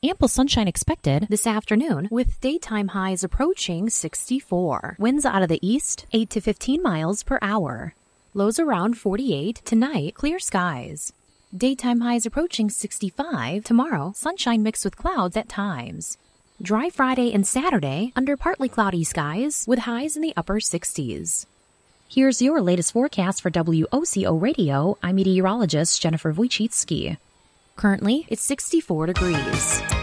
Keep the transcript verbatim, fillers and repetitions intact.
Ample sunshine expected this afternoon with daytime highs approaching sixty-four. Winds out of the east, eight to fifteen miles per hour. Lows around forty-eight. Tonight, clear skies. Daytime highs approaching sixty-five. Tomorrow, sunshine mixed with clouds at times. Dry Friday and Saturday under partly cloudy skies with highs in the upper sixties. Here's your latest forecast for W O C O Radio. I'm meteorologist Jennifer Wojcicki. Currently, it's sixty-four degrees.